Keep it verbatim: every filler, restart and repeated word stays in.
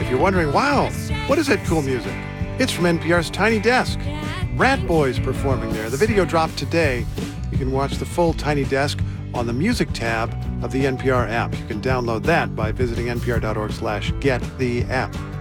you're wondering, wow, what is that cool music? It's from N P R's Tiny Desk. Rat Boys performing there. The video dropped today. You can watch the full Tiny Desk on the Music tab of the N P R app. You can download that by visiting npr.org slash get the app.